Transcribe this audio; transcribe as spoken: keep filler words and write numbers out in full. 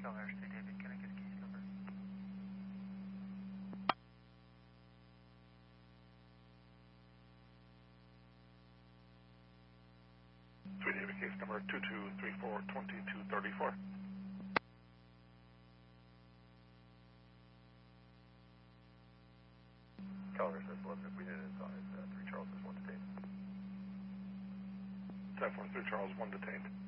Charles Three David, can I get a case number? Three David, case number two two three four twenty-two thirty-four. Calendar says one, if we didn't advise, uh, three Charles is one detained. ten four three Charles, one detained.